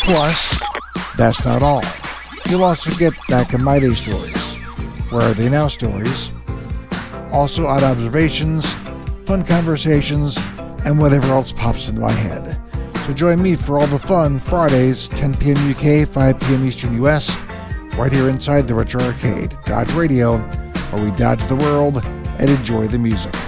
Plus, that's not all. You'll also get Back in My Day stories, Where Are They Now stories, also odd observations, fun conversations, and whatever else pops into my head. So join me for all the fun Fridays, 10 p.m. UK, 5 p.m. Eastern US, right here inside the Retro Arcade, Dodge Radio, where we dodge the world and enjoy the music.